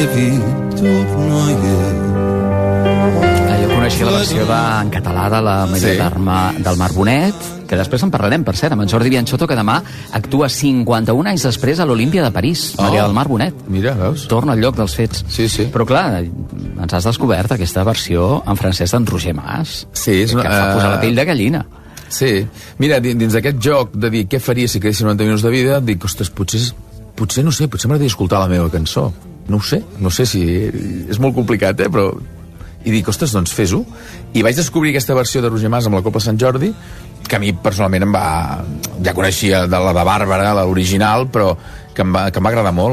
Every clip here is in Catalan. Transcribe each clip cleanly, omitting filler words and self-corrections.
Jo coneixia la versió en català de la Maria del Mar Bonet, que després en parlarem, per cert, amb en Jordi Bianchotto, que demà actua 51 anys després a l'Olímpia de París, Maria del Mar Bonet. Mira, veus? Torna al lloc dels fets. Sí, sí. Però clar, ens has descobert aquesta versió en francès d'en Roger Mas, sí, que fa posar la pell de gallina. Sí. Mira, dins d'aquest joc de dir què faria si quedessin 90 minuts de vida, dic, ostres, potser no sé, potser m'agradaria escoltar la meva cançó. No ho sé si... És molt complicat, però... I dic, ostres, doncs fes-ho. I vaig descobrir aquesta versió de Roger Mas amb la Copa Sant Jordi, que a mi personalment em va... Ja coneixia de la de Bàrbara, l'original, però que em va agradar molt.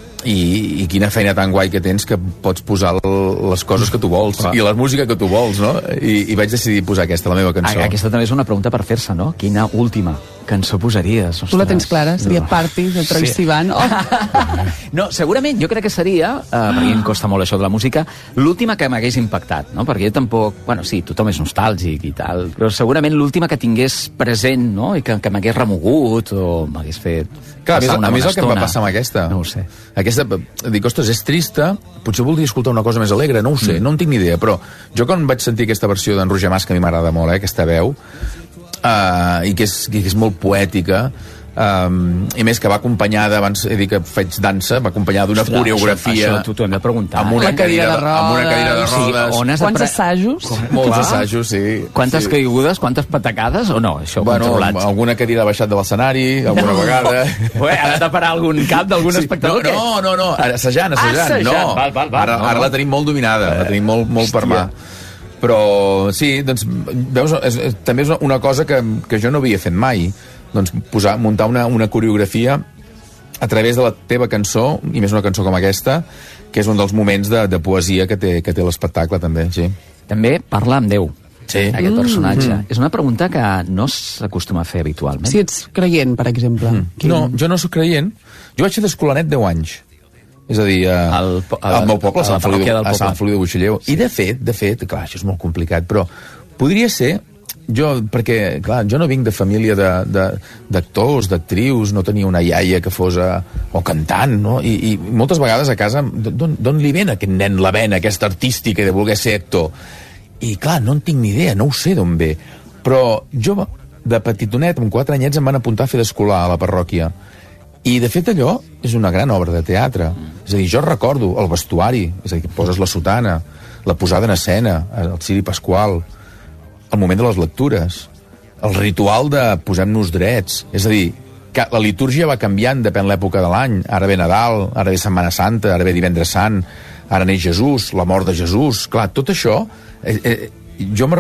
I quina feina tan guai que tens que pots posar les coses que tu vols i la música que tu vols, no? I vaig decidir posar aquesta, la meva cançó. Aquesta també és una pregunta per fer-se, no? Quina última cançó posaries? Tu la tens clara? Seria Party, de Troye Sivan? No, segurament, jo crec que seria, perquè em costa molt això de la música, l'última que m'hagués impactat, no? Perquè jo tampoc... Bueno, sí, tothom és nostàlgic i tal, però segurament l'última que tingués present, no? I que m'hagués remogut o m'hagués fet... Clar, a mi és el que em va passar amb aquesta. No ho sé. Aquesta, dic, ostres, és trista, potser voldria escoltar una cosa més alegre, no ho sé, no en tinc ni idea, però jo quan vaig sentir aquesta versió d'en Roger Mas, que a mi m'agrada molt, aquesta veu, i que és molt poètica, i més que va acompanyada, abans he dit que faig dansa, va acompanyada d'una coreografia... Això t'ho hem de preguntar. Amb una cadira de rodes. Quants assajos? Molts assajos, sí. Quantes caigudes, quantes patacades, o no? Això controlats. Alguna cadira ha baixat de l'escenari, alguna vegada... Ha de parar algun cap d'algun espectador? No, assajant. No, ara la tenim molt dominada, la tenim molt per mà. Però sí, doncs, veus, també és una cosa que jo no havia fet mai, doncs muntar una coreografia a través de la teva cançó, i més una cançó com aquesta, que és un dels moments de poesia que té l'espectacle, també, sí. També parla amb Déu, aquest personatge. És una pregunta que no s'acostuma a fer habitualment. Si ets creient, per exemple. No, jo no soc creient. Jo vaig fer d'escolanet 10 anys. És a dir, al meu poble, a Sant Feliu de Buixalleu. I de fet, clar, això és molt complicat, però podria ser... perquè, clar, jo no vinc de família d'actors, d'actrius, no tenia una iaia que fos o cantant, no? I moltes vegades a casa, d'on li ven aquest nen la vena, aquesta artística de voler ser actor? I clar, no en tinc ni idea, no ho sé d'on ve. Però jo, de petitonet, amb 4 anyets, em van apuntar a fer d'escolar a la parròquia. I, de fet, allò és una gran obra de teatre. És a dir, jo recordo el vestuari, és a dir, poses la sotana, la posada en escena, el ciri pasqual, el moment de les lectures, el ritual de posem-nos drets. És a dir, que la litúrgia va canviant depèn l'època de l'any. Ara ve Nadal, ara ve Setmana Santa, ara ve Divendres Sant, ara neix Jesús, la mort de Jesús. Clar, tot això... Jo